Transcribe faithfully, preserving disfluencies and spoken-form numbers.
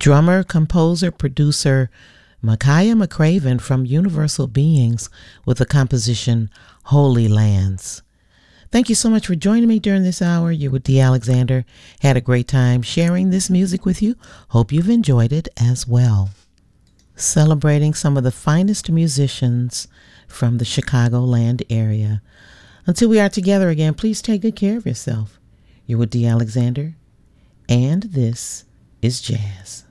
drummer, composer, producer Makaya McCraven from Universal Beings with the composition Holy Lands. Thank you so much for joining me during this hour. You're with Dee Alexander. Had a great time sharing this music with you. Hope you've enjoyed it as well. Celebrating some of the finest musicians from the Chicagoland area. Until we are together again, please take good care of yourself. You're with Dee Alexander, and this is Jazz.